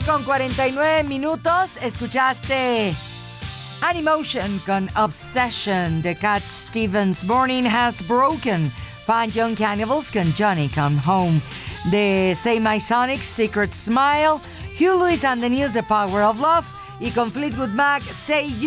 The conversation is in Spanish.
8:49. Escuchaste Animotion con Obsession de Cat Stevens. Morning Has Broken. Fine Young Cannibals con Johnny Come Home. De Say My Sonic, Secret Smile. Hugh Lewis and the News, The Power of Love. Y con Fleetwood Mac, Say You.